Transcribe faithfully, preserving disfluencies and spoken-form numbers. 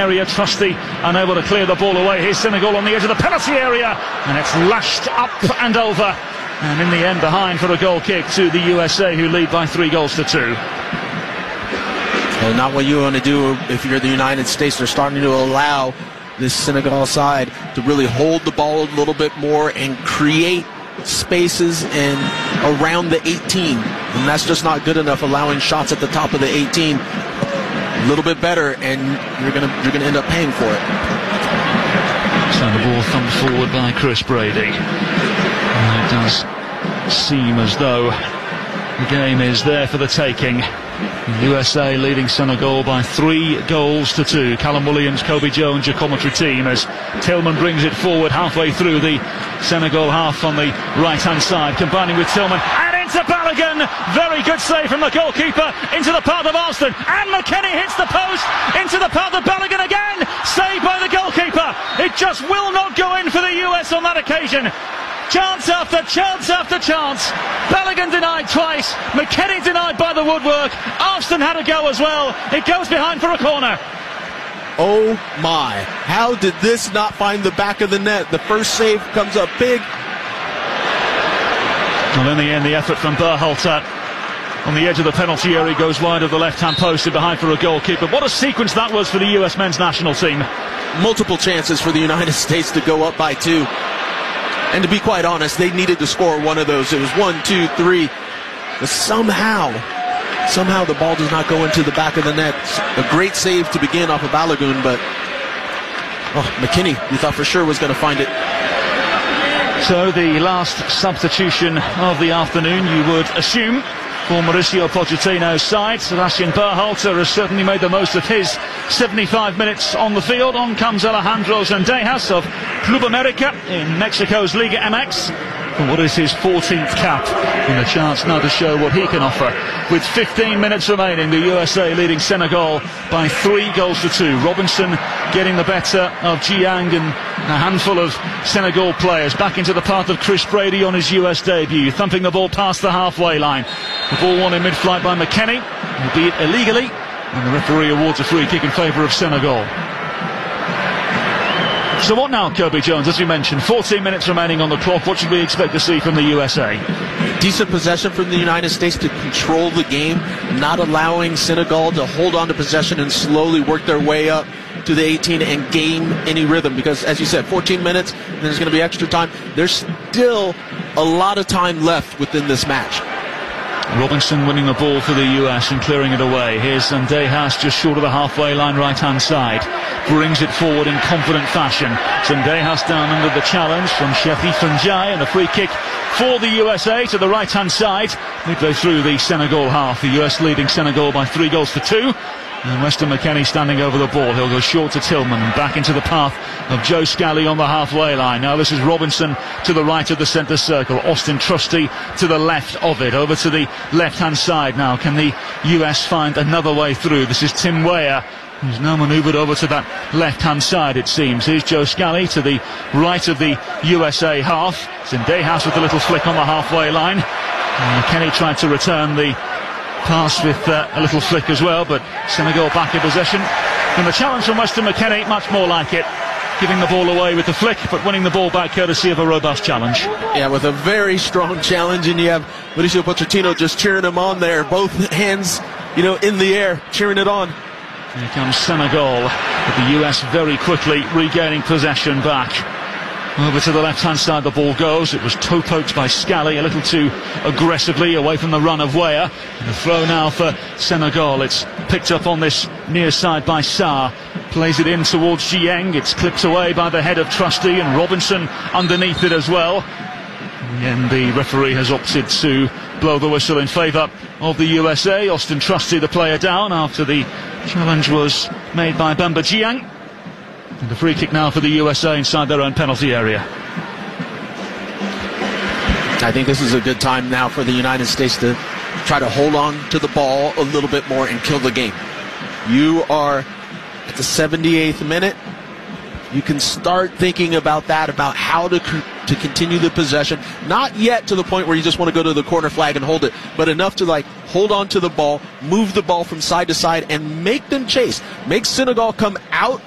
area. Trusty unable to clear the ball away. Here's Senegal on the edge of the penalty area, and it's lashed up and over, and in the end behind for a goal kick to the U S A, who lead by three goals to two. Well, not what you want to do if you're the United States. They're starting to allow this Senegal side to really hold the ball a little bit more and create spaces and around the eighteen, and that's just not good enough. Allowing shots at the top of the eighteen, a little bit better, and you're gonna you're gonna end up paying for it. So the ball thumped forward by Chris Brady. And it does seem as though the game is there for the taking. The U S A leading Senegal by three goals to two. Callum Williams, Kobe Jones, your commentary team, as Tillman brings it forward halfway through the Senegal half on the right-hand side, combining with Tillman, and into Balogun. Very good save from the goalkeeper into the path of Alston, and McKennie hits the post into the path of Balogun again. Saved by the goalkeeper. It just will not go in for the U S on that occasion. Chance after chance after chance. Balogun denied twice. McKennie denied by the woodwork. Alston had a go as well. It goes behind for a corner. Oh my. How did this not find the back of the net? The first save comes up big. Well, in the end, the effort from Berhalter on the edge of the penalty area goes wide of the left-hand post and behind for a goalkeeper. What a sequence that was for the U S men's national team. Multiple chances for the United States to go up by two. And to be quite honest, they needed to score one of those. It was one, two, three. But somehow, somehow the ball does not go into the back of the net. A great save to begin off of Balogun, but oh, McKennie, you thought for sure was going to find it. So the last substitution of the afternoon, you would assume, for Mauricio Pochettino's side. Sebastian Berhalter has certainly made the most of his seventy-five minutes on the field. On comes Alejandro Zendejas of Club America in Mexico's Liga M X. For what is his fourteenth cap, and a chance now to show what he can offer. With fifteen minutes remaining, the U S A leading Senegal by three goals to two. Robinson getting the better of Jiang and a handful of Senegal players. Back into the path of Chris Brady on his U S debut, thumping the ball past the halfway line. The ball won in mid-flight by McKennie, albeit illegally, and the referee awards a free kick in favour of Senegal. So what now, Kobe Jones? As we mentioned, fourteen minutes remaining on the clock. What should we expect to see from the U S A? Decent possession from the United States to control the game, not allowing Senegal to hold on to possession and slowly work their way up to the eighteen and gain any rhythm. Because, as you said, fourteen minutes, and there's going to be extra time. There's still a lot of time left within this match. Robinson winning the ball for the U S and clearing it away. Here's Zendejas just short of the halfway line, right-hand side. Brings it forward in confident fashion. Zendejas down under the challenge from Sheffield Njai, and a free kick for the U S A to the right-hand side. Midway through the Senegal half, the U S leading Senegal by three goals to two. And Weston McKennie standing over the ball. He'll go short to Tillman and back into the path of Joe Scally on the halfway line. Now this is Robinson to the right of the centre circle. Austin Trusty to the left of it. Over to the left-hand side now. Can the U S find another way through? This is Tim Weah, who's now manoeuvred over to that left-hand side, it seems. Here's Joe Scally to the right of the U S A half. Zendejas with a little flick on the halfway line. And McKennie tried to return the pass with uh, a little flick as well, but Senegal back in possession. And the challenge from Weston McKennie, much more like it. Giving the ball away with the flick, but winning the ball back courtesy of a robust challenge. Yeah, with a very strong challenge, and you have Mauricio Pochettino just cheering him on there. Both hands, you know, in the air, cheering it on. Here comes Senegal, with the U S very quickly regaining possession back. Over to the left-hand side the ball goes. It was toe-poked by Scally a little too aggressively away from the run of Weah. And a throw now for Senegal. It's picked up on this near side by Sarr. Plays it in towards Jiang. It's clipped away by the head of Trusty, and Robinson underneath it as well. And the referee has opted to blow the whistle in favour of the U S A. Austin Trusty, the player, down after the challenge was made by Bamba Jiang. And a free kick now for the U S A inside their own penalty area. I think this is a good time now for the United States to try to hold on to the ball a little bit more and kill the game. You are at the seventy-eighth minute. You can start thinking about that, about how to to continue the possession. Not yet to the point where you just want to go to the corner flag and hold it, but enough to like hold on to the ball, move the ball from side to side, and make them chase. Make Senegal come out